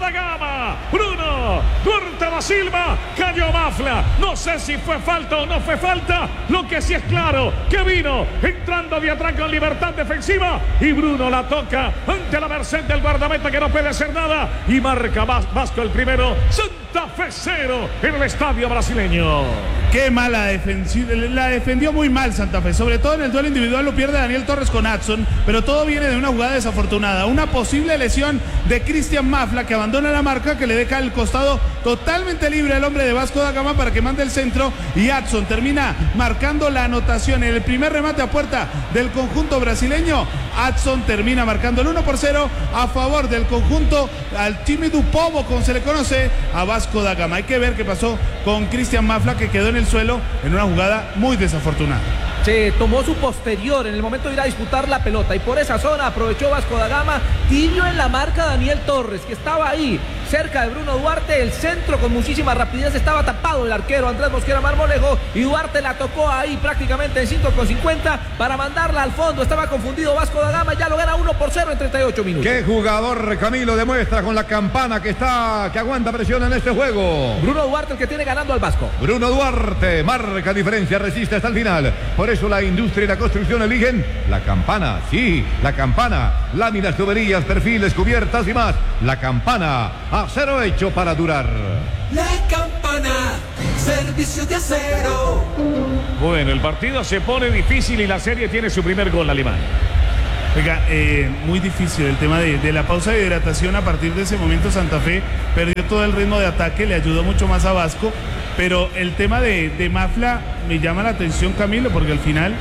da Gama. Bruno Duarte da Silva. Cayó Mafla. No sé si fue falta o no fue falta. Lo que sí es claro que vino entrando de atrás con libertad defensiva. Y Bruno la toca ante la merced del guardameta que no puede hacer nada. Y marca Vasco el primero. Santa Fe 0 en el estadio brasileño. Qué mala defensiva, la defendió muy mal Santa Fe, sobre todo en el duelo individual lo pierde Daniel Torres con Adson, pero todo viene de una jugada desafortunada, una posible lesión de Cristian Mafla que abandona la marca, que le deja el costado totalmente libre al hombre de Vasco da Gama para que mande el centro y Adson termina marcando la anotación en el primer remate a puerta del conjunto brasileño. Adson termina marcando el 1-0 a favor del conjunto al time du Povo, como se le conoce, a Vasco da Gama. Hay que ver qué pasó con Cristian Mafla, que quedó en el suelo en una jugada muy desafortunada. Se tomó su posterior en el momento de ir a disputar la pelota y por esa zona aprovechó Vasco da Gama, tibio en la marca Daniel Torres, que estaba ahí cerca de Bruno Duarte. El centro con muchísima rapidez, estaba tapado el arquero Andrés Mosquera Marmolejo y Duarte la tocó ahí prácticamente en 5,50 para mandarla al fondo. Estaba confundido Vasco da Gama, ya lo gana 1-0 en 38 minutos. Qué jugador, Camilo, demuestra con la campana que aguanta presión en este juego. Bruno Duarte, el que tiene ganando al Vasco. Bruno Duarte marca diferencia, resiste hasta el final. Por eso la industria y la construcción eligen la campana. Sí, la campana. Láminas, tuberías, perfiles, cubiertas y más. La campana. Acero hecho para durar. La campana. Servicio de acero. Bueno, el partido se pone difícil y la serie tiene su primer gol alemán. Oiga, muy difícil el tema de la pausa de hidratación. A partir de ese momento Santa Fe perdió todo el ritmo de ataque, le ayudó mucho más a Vasco, pero el tema de Mafla me llama la atención, Camilo, porque al final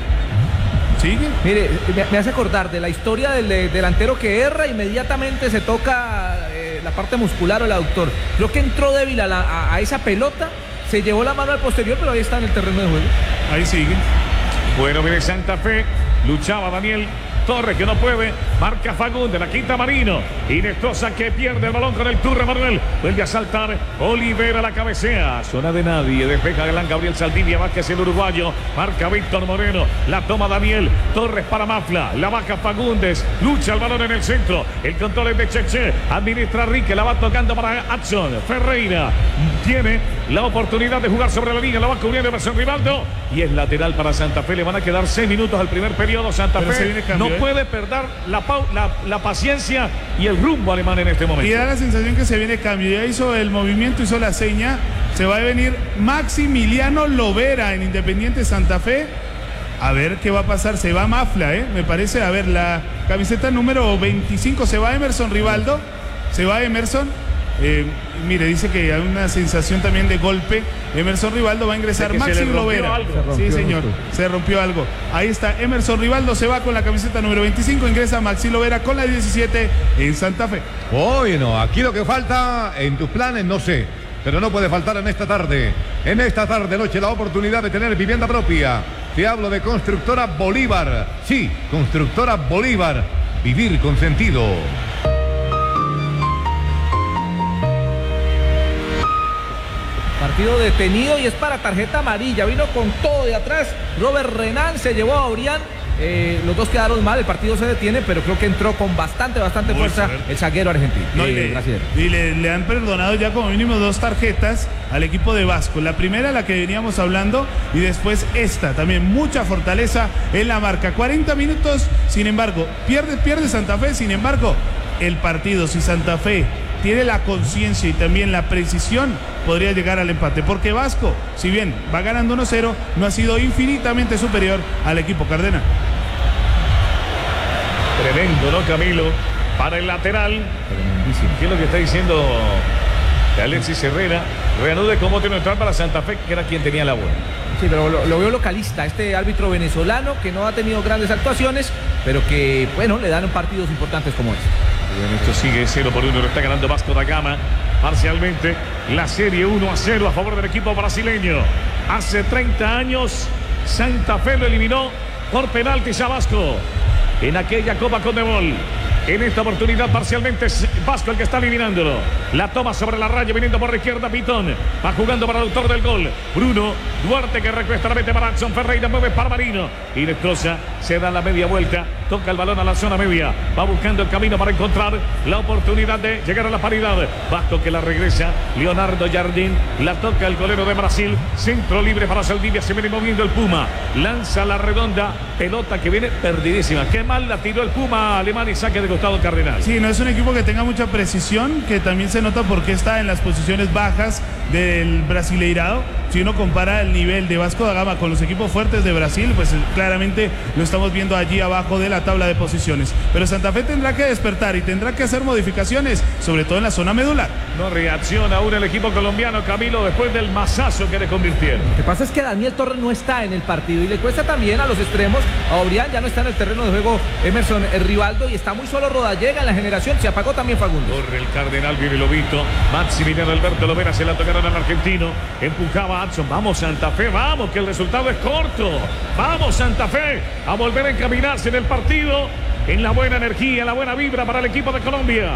sigue. Mire, me hace acordar de la historia del delantero que erra, inmediatamente se toca la parte muscular o el aductor. Creo que entró débil a esa pelota, se llevó la mano al posterior, pero ahí está en el terreno de juego. Ahí sigue. Bueno, mire, Santa Fe luchaba Daniel Torres, que no puede, marca Fagundes, la quita Marino, Inestrosa que pierde el balón con el Turre Manuel, vuelve a saltar Olivera, la cabecea, zona de nadie, despeja Galán Gabriel Saldivia, Vázquez el uruguayo, marca Víctor Moreno, la toma Daniel Torres para Mafla, la baja Fagundes, lucha el balón en el centro, el control es de Cheche, administra Rique, la va tocando para Adson, Ferreira tiene la oportunidad de jugar sobre la línea, la va cubriendo Emerson Rivaldo y es lateral para Santa Fe. Le van a quedar 6 minutos al primer periodo. Santa Fe no puede perder la paciencia y el rumbo alemán en este momento. Y da la sensación que se viene cambio. Ya hizo el movimiento, hizo la seña. Se va a venir Maximiliano Lovera en Independiente Santa Fe. A ver qué va a pasar. Se va Mafla, me parece. A ver, la camiseta número 25. Se va Emerson Rivaldo. Se va Emerson. Mire, dice que hay una sensación también de golpe. Emerson Rivaldo va a ingresar Maxi Lovera. Sí, señor, se rompió algo. Ahí está, Emerson Rivaldo se va con la camiseta número 25, ingresa Maxi Lovera con la 17 en Santa Fe. Bueno, aquí lo que falta en tus planes, no sé, pero no puede faltar en esta tarde. En esta tarde noche la oportunidad de tener vivienda propia. Te hablo de Constructora Bolívar. Sí, Constructora Bolívar. Vivir con sentido. Partido detenido y es para tarjeta amarilla. Vino con todo de atrás. Robert Renan se llevó a Orián. Los dos quedaron mal, el partido se detiene, pero creo que entró con bastante fuerza el zaguero argentino. No, y le han perdonado ya como mínimo 2 tarjetas al equipo de Vasco. La primera, la que veníamos hablando, y después esta, también mucha fortaleza en la marca. 40 minutos, sin embargo, pierde Santa Fe, sin embargo, el partido, si Santa Fe tiene la conciencia y también la precisión, podría llegar al empate, porque Vasco, si bien va ganando 1-0, no ha sido infinitamente superior al equipo cardenal. Tremendo, ¿no, Camilo? Para el lateral. ¿Qué es lo que está diciendo Alexis Herrera? Reanude cómo tiene que entrar para Santa Fe, que era quien tenía la buena. Sí, pero lo veo localista, este árbitro venezolano que no ha tenido grandes actuaciones, pero que, bueno, le dan partidos importantes como este. Bueno, esto sigue 0-1, lo está ganando Vasco da Gama parcialmente. La serie 1-0 a favor del equipo brasileño. Hace 30 años Santa Fe lo eliminó por penaltis a Vasco en aquella Copa Conmebol. En esta oportunidad parcialmente es Vasco el que está eliminándolo. La toma sobre la raya viniendo por la izquierda Pitón. Va jugando para el autor del gol, Bruno Duarte, que recuesta la mete para Adson. Ferreira mueve para Marino. Y Inestrosa se da la media vuelta toca el balón a la zona media, va buscando el camino para encontrar la oportunidad de llegar a la paridad. Vasco que la regresa, Leonardo Jardín, la toca el golero de Brasil, centro libre para Saldivia, se viene moviendo el Puma, lanza la redonda, pelota que viene perdidísima. Qué mal la tiró el Puma alemán y saque de costado Cardenal. Sí, no es un equipo que tenga mucha precisión, que también se nota porque está en las posiciones bajas del Brasileirado. Si uno compara el nivel de Vasco da Gama con los equipos fuertes de Brasil, pues claramente lo estamos viendo allí abajo de la tabla de posiciones. Pero Santa Fe tendrá que despertar y tendrá que hacer modificaciones, sobre todo en la zona medular. No reacciona aún el equipo colombiano, Camilo, después del mazazo que le convirtieron. Lo que pasa es que Daniel Torres no está en el partido y le cuesta también a los extremos. A Obrián ya no está en el terreno de juego Emerson Rivaldo y está muy solo Rodallega en la generación. Se apagó también Fagundes. Corre el Cardenal, viene Lobito, Maximiliano Alberto Lovera, se la tocaron al argentino, empujaba Adson. Vamos Santa Fe, vamos, que el resultado es corto. Vamos Santa Fe a volver a encaminarse en el partido, en la buena energía, la buena vibra para el equipo de Colombia.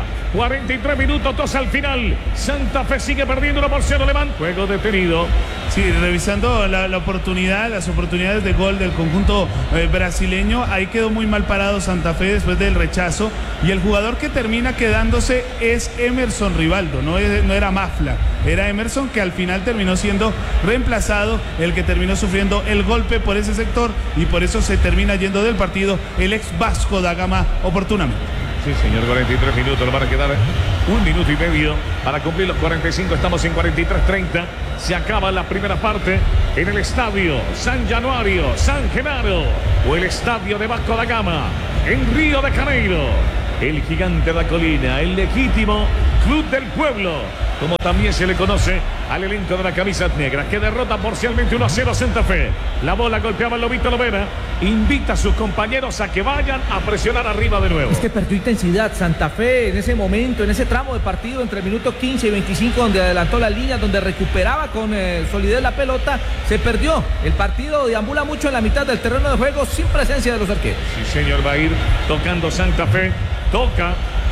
43 minutos, 2 al final. Santa Fe sigue perdiendo 1-0 alemán. Juego detenido. Sí, revisando la oportunidad, las oportunidades de gol del conjunto brasileño, ahí quedó muy mal parado Santa Fe después del rechazo. Y el jugador que termina quedándose es Emerson Rivaldo, no era Mafla, era Emerson, que al final terminó siendo reemplazado, el que terminó sufriendo el golpe por ese sector y por eso se termina yendo del partido el ex Vasco da Gama oportunamente. Sí, señor, 43 minutos, nos van a quedar 1 minuto y medio para cumplir los 45, estamos en 43:30, se acaba la primera parte en el estadio San Januario, San Genaro, o el estadio de Vasco da Gama, en Río de Janeiro, el gigante de la colina, el legítimo club del pueblo, como también se le conoce al elenco de la camisa negra, que derrota parcialmente 1-0 a Santa Fe. La bola golpeaba el Lobito Lovera, invita a sus compañeros a que vayan a presionar arriba de nuevo. Es que perdió intensidad Santa Fe en ese momento, en ese tramo de partido entre el minuto 15 y 25, donde adelantó la línea, donde recuperaba con solidez la pelota, se perdió. El partido deambula mucho en la mitad del terreno de juego sin presencia de los arqueros. Sí, señor, va a ir tocando Santa Fe, toca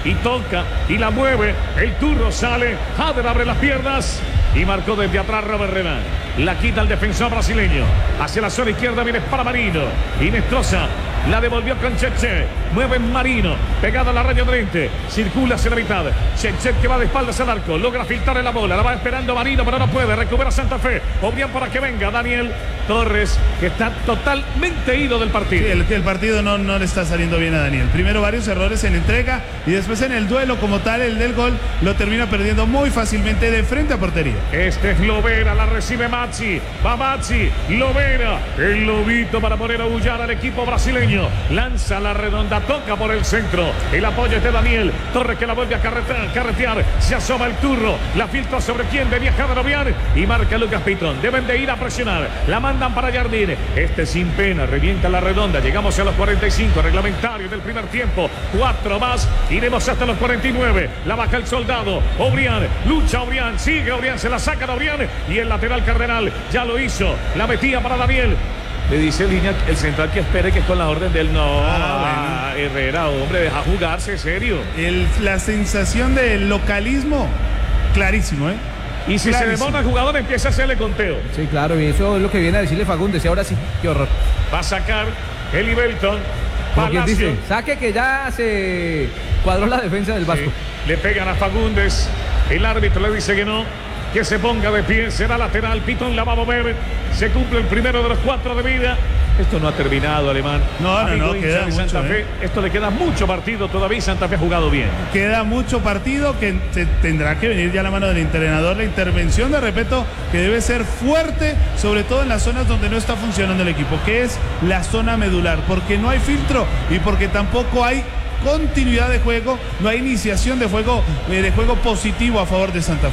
y la mueve, el turno sale, Jader abre las piernas y marcó desde atrás Robert Renan. La quita el defensor brasileño, hacia la zona izquierda viene para Marino, Inestrosa la devolvió con Cheche, mueve Marino, pegado a la raya frente, circula hacia la mitad, Cheche que va de espaldas al arco, logra filtrar la bola, la va esperando Marino pero no puede, recupera Santa Fe, Obrián para que venga Daniel Torres, que está totalmente ido del partido. Sí, el partido no le está saliendo bien a Daniel. Primero varios errores en entrega y después en el duelo como tal, el del gol, lo termina perdiendo muy fácilmente de frente a portería. Este es Lovera, la recibe Maxi, va Maxi, Lovera, el Lobito para poner a bullar al equipo brasileño, lanza la redonda, toca por el centro, el apoyo es de Daniel Torres, que la vuelve a carretear, se asoma el turro, la filtra sobre quien venía Jader Obrián y marca Lucas Pitón. Deben de ir a presionar, la mandan para Jardín, este sin pena, revienta la redonda, llegamos a los 45 reglamentarios del primer tiempo, 4 más, iremos hasta los 49, la baja el soldado, Obrián, lucha Obrián, sigue Obrián, se la saca de Obrián y el lateral Cardenal ya lo hizo, la metía para Daniel. Le dice Línea, el central, que espere, que es con la orden del no. Bueno. Herrera, hombre, deja jugarse, serio. La sensación del localismo, clarísimo, ¿eh? Y si se demora el jugador, empieza a hacerle conteo. Sí, claro, y eso es lo que viene a decirle Fagundes. Y ahora sí, qué horror. Va a sacar Eli Belton. Palacio. Dice, saque que ya se cuadró la defensa del Vasco. Sí. Le pegan a Fagundes. El árbitro le dice que no, que se ponga de pie, será lateral. Pitón la va a mover. Se cumple el primero de los 4 de vida. Esto no ha terminado, Alemán. No, queda mucho, Santa Fe. Esto le queda mucho partido todavía y Santa Fe ha jugado bien. Queda mucho partido que tendrá que venir ya la mano del entrenador, la intervención de respeto que debe ser fuerte, sobre todo en las zonas donde no está funcionando el equipo, que es la zona medular, porque no hay filtro y porque tampoco hay continuidad de juego, no hay iniciación de juego positivo a favor de Santa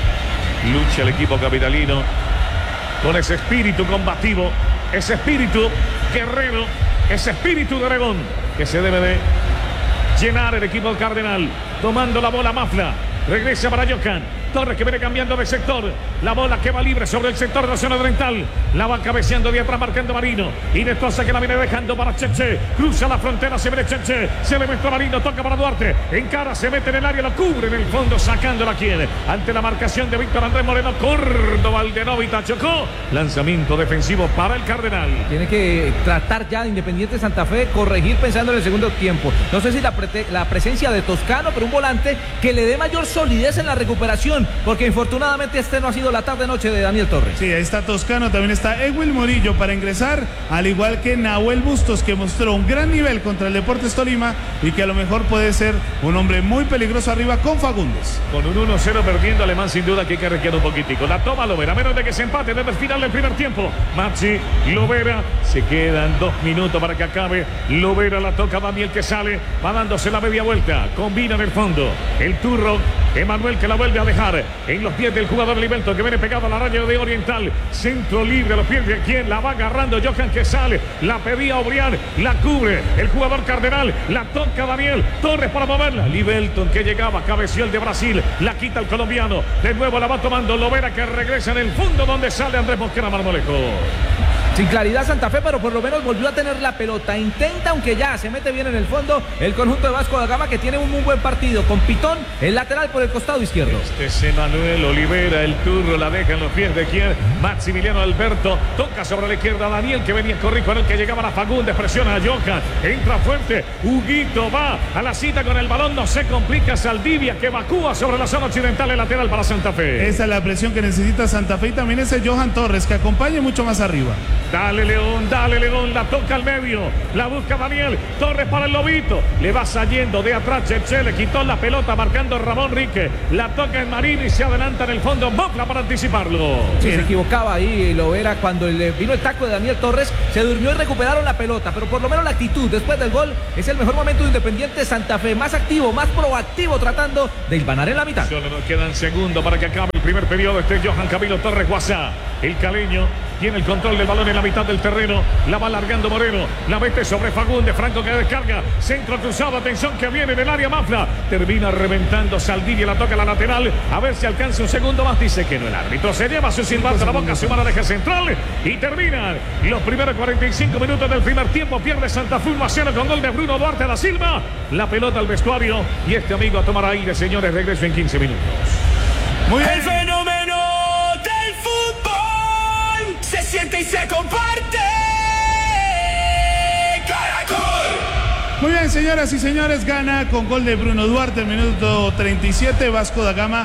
Fe. Lucha el equipo capitalino con ese espíritu combativo, ese espíritu guerrero, ese espíritu de dragón que se debe de llenar el equipo del Cardenal. Tomando la bola Mafla, regresa para Johan. Torres que viene cambiando de sector. La bola que va libre sobre el sector de la zona oriental. La va cabeceando de atrás, marcando Marino. Inestrosa que la viene dejando para Cheche. Cruza la frontera, se viene Cheche. Se le mete a Marino, toca para Duarte. Encara, se mete en el área, lo cubre en el fondo, sacándola quien. Ante la marcación de Víctor Andrés Moreno. Córdoba, Aldenovita chocó. Lanzamiento defensivo para el Cardenal. Tiene que tratar ya de Independiente Santa Fe, corregir pensando en el segundo tiempo. No sé si la presencia de Toscano, pero un volante que le dé mayor solidez en la recuperación, porque infortunadamente este no ha sido la tarde-noche de Daniel Torres. Sí, ahí está Toscano, también está Ewil Murillo para ingresar, al igual que Nahuel Bustos, que mostró un gran nivel contra el Deportes Tolima y que a lo mejor puede ser un hombre muy peligroso arriba con Fagundes. Con un 1-0 perdiendo Alemán, sin duda que hay que requerir un poquitico. La toma Lovera, menos de que se empate desde el final del primer tiempo. Maxi, Lovera, se quedan 2 minutos para que acabe. Lovera la toca Daniel que sale, va dándose la media vuelta, combina en el fondo. El turro, Emanuel que la vuelve a dejar en los pies del jugador Livelton que viene pegado a la raya de Oriental. Centro libre a los pies de quien la va agarrando Johan que sale, la pedía Obrián, la cubre el jugador Cardenal, la toca Daniel Torres para moverla. Livelton que llegaba, cabeció el de Brasil, la quita el colombiano, de nuevo la va tomando Lovera que regresa en el fondo donde sale Andrés Mosquera Marmolejo. Sin claridad Santa Fe, pero por lo menos volvió a tener la pelota. Intenta, aunque ya se mete bien en el fondo, el conjunto de Vasco da Gama, que tiene un muy buen partido. Con Pitón, el lateral por el costado izquierdo. Este es Emanuel Olivera, el turro la deja en los pies de quien. Maximiliano Alberto toca sobre la izquierda. Daniel que venía a correr con el que llegaba a Fagundes, presiona a Johan, entra fuerte. Huguito va a la cita con el balón, no se complica. Saldivia que evacúa sobre la zona occidental, el lateral para Santa Fe. Esa es la presión que necesita Santa Fe y también ese Johan Torres que acompaña mucho más arriba. Dale León, la toca al medio, la busca Daniel Torres para el Lobito, le va saliendo de atrás Cheche, le quitó la pelota marcando Ramón Rique, la toca en Marino y se adelanta en el fondo Mofla para anticiparlo. Sí, se equivocaba ahí Lovera cuando le vino el taco de Daniel Torres, se durmió y recuperaron la pelota, pero por lo menos la actitud después del gol es el mejor momento de Independiente Santa Fe, más activo, más proactivo, tratando de hilvanar en la mitad. Solo nos quedan segundos para que acabe el primer periodo. Johan Camilo Torres Guasá, el caleño, tiene el control del balón en la mitad del terreno, la va largando Moreno, la mete sobre Fagundes, Franco que descarga, centro cruzado, atención que viene en el área Mafla, termina reventando Saldivia, la toca a la lateral, a ver si alcanza un segundo más, dice que no el árbitro, se lleva su silbato a la boca, su mano de eje central y terminan los primeros 45 minutos del primer tiempo, pierde Santa Fe 1-0 con gol de Bruno Duarte da Silva, la pelota al vestuario y este amigo a tomar aire, señores, regreso en 15 minutos. Muy bien. El fenómeno del fútbol se siente y se comparte. Caracol. Muy bien, señoras y señores, gana con gol de Bruno Duarte, el minuto 37, Vasco da Gama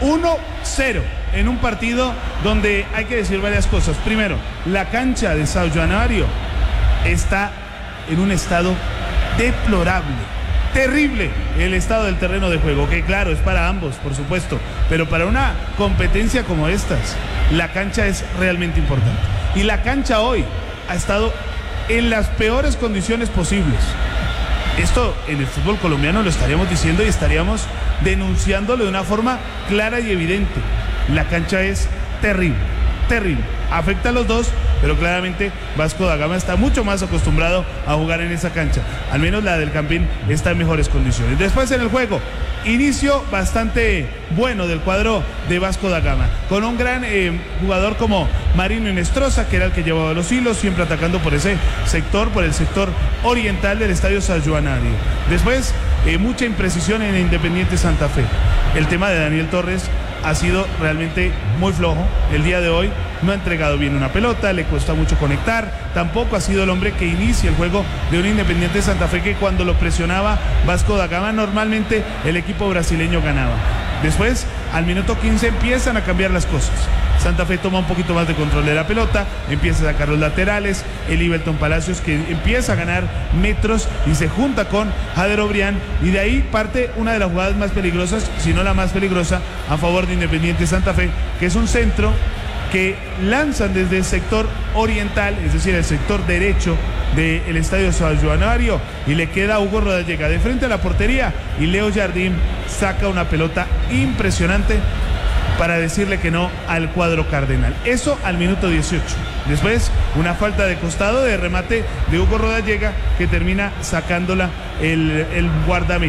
1-0 en un partido donde hay que decir varias cosas. Primero, la cancha de São Januário está en un estado deplorable. Terrible el estado del terreno de juego, que claro, es para ambos, por supuesto, pero para una competencia como estas, la cancha es realmente importante. Y la cancha hoy ha estado en las peores condiciones posibles. Esto en el fútbol colombiano lo estaríamos diciendo y estaríamos denunciándolo de una forma clara y evidente. La cancha es terrible, terrible. Afecta a los dos, pero claramente Vasco da Gama está mucho más acostumbrado a jugar en esa cancha. Al menos la del Campín está en mejores condiciones. Después en el juego, inicio bastante bueno del cuadro de Vasco da Gama, con un gran jugador como Marino Inestrosa, que era el que llevaba los hilos, siempre atacando por ese sector, por el sector oriental del estadio São Januário. Después, mucha imprecisión en Independiente Santa Fe. El tema de Daniel Torres ha sido realmente muy flojo. El día de hoy no ha entregado bien una pelota, le cuesta mucho conectar, tampoco ha sido el hombre que inicia el juego de un Independiente Santa Fe que cuando lo presionaba Vasco da Gama normalmente el equipo brasileño ganaba. Después, al minuto 15 empiezan a cambiar las cosas. Santa Fe toma un poquito más de control de la pelota, empieza a sacar los laterales, el Livelton Palacios que empieza a ganar metros y se junta con Jader Obrián y de ahí parte una de las jugadas más peligrosas, si no la más peligrosa, a favor de Independiente Santa Fe, que es un centro que lanzan desde el sector oriental, es decir, el sector derecho del estadio São Januário y le queda a Hugo Rodallega de frente a la portería y Leo Jardín saca una pelota impresionante para decirle que no al cuadro cardenal. Eso al minuto 18. Después, una falta de costado de remate de Hugo Rodallega que termina sacándola el guardameta.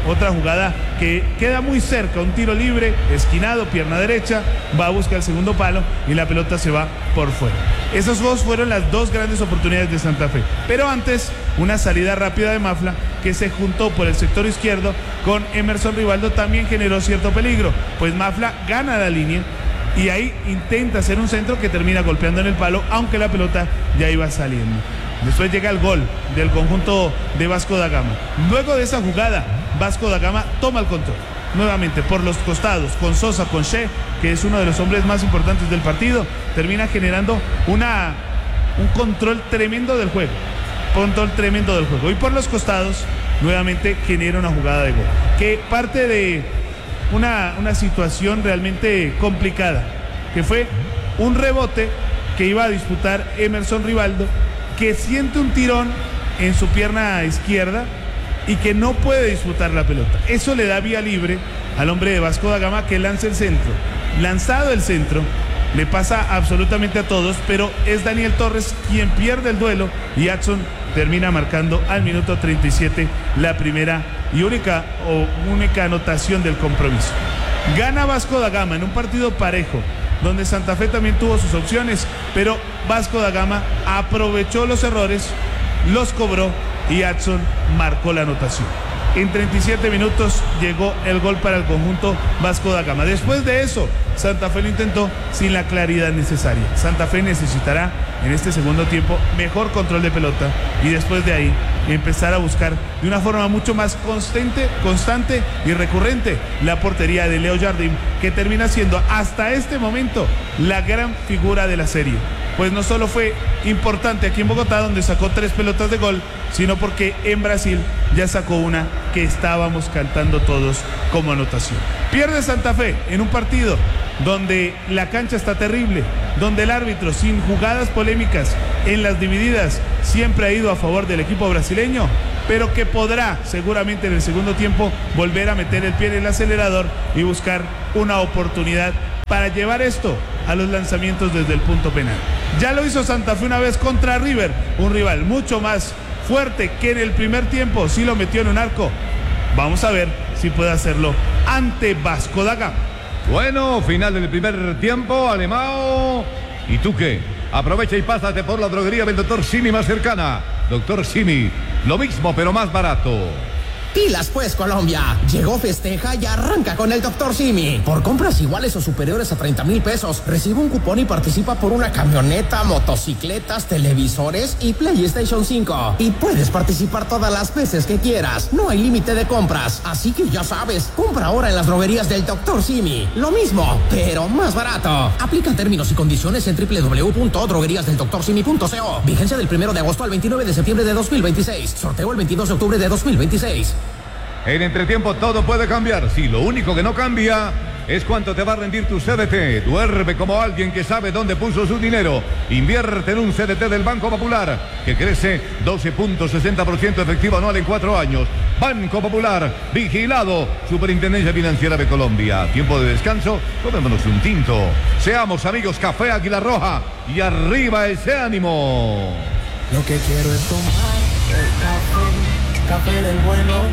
otra jugada que queda muy cerca, un tiro libre, esquinado, pierna derecha, va a buscar el segundo palo y la pelota se va por fuera. Esas dos fueron las dos grandes oportunidades de Santa Fe. Pero antes, una salida rápida de Mafla que se juntó por el sector izquierdo con Emerson Rivaldo también generó cierto peligro, pues Mafla gana la línea y ahí intenta hacer un centro que termina golpeando en el palo, aunque la pelota ya iba saliendo. Después llega el gol del conjunto de Vasco da Gama. Luego de esa jugada, Vasco da Gama toma el control nuevamente por los costados, con Sosa, con Che, que es uno de los hombres más importantes del partido, termina generando un control tremendo del juego. Y por los costados, nuevamente genera una jugada de gol, que parte de una situación realmente complicada, que fue un rebote que iba a disputar Emerson Rivaldo, que siente un tirón en su pierna izquierda y que no puede disputar la pelota. Eso le da vía libre al hombre de Vasco da Gama, que lanza el centro. Lanzado el centro, le pasa absolutamente a todos, pero es Daniel Torres quien pierde el duelo y Adson termina marcando al minuto 37 la primera y única anotación del compromiso. Gana Vasco da Gama en un partido parejo, donde Santa Fe también tuvo sus opciones, pero Vasco da Gama aprovechó los errores, los cobró y Adson marcó la anotación. En 37 minutos llegó el gol para el conjunto Vasco da Gama. Después de eso, Santa Fe lo intentó sin la claridad necesaria. Santa Fe necesitará en este segundo tiempo mejor control de pelota y después de ahí empezar a buscar de una forma mucho más constante y recurrente la portería de Leo Jardim, que termina siendo hasta este momento la gran figura de la serie. Pues no solo fue importante aquí en Bogotá, donde sacó 3 pelotas de gol, sino porque en Brasil ya sacó una que estábamos cantando todos como anotación. Pierde Santa Fe en un partido donde la cancha está terrible, donde el árbitro, sin jugadas polémicas en las divididas, siempre ha ido a favor del equipo brasileño, pero que podrá seguramente en el segundo tiempo volver a meter el pie en el acelerador y buscar una oportunidad para llevar esto a los lanzamientos desde el punto penal. Ya lo hizo Santa Fe una vez contra River, un rival mucho más fuerte que en el primer tiempo, sí lo metió en un arco. Vamos a ver si puede hacerlo ante Vasco da Gama. Bueno, final del primer tiempo, Alemão. ¿Y tú qué? Aprovecha y pásate por la droguería del Dr. Simi más cercana. Dr. Simi, lo mismo pero más barato. Pilas pues, Colombia. Llegó, festeja y arranca con el Dr. Simi. Por compras iguales o superiores a 30,000 pesos, recibe un cupón y participa por una camioneta, motocicletas, televisores y PlayStation 5. Y puedes participar todas las veces que quieras. No hay límite de compras. Así que ya sabes, compra ahora en las droguerías del Dr. Simi. Lo mismo, pero más barato. Aplican términos y condiciones en www.drogueríasdeldoctorsimi.co. Vigencia del 1 de agosto al 29 de septiembre de 2026. Sorteo el 22 de octubre de 2026. En entretiempo todo puede cambiar. Sí, lo único que no cambia es cuánto te va a rendir tu CDT. Duerme como alguien que sabe dónde puso su dinero. Invierte en un CDT del Banco Popular que crece 12.60% efectivo anual en 4 años. Banco Popular, vigilado. Superintendencia Financiera de Colombia. Tiempo de descanso, tomémonos un tinto. Seamos amigos, Café Águila Roja. Y arriba ese ánimo. Lo que quiero es tomar el café del bueno.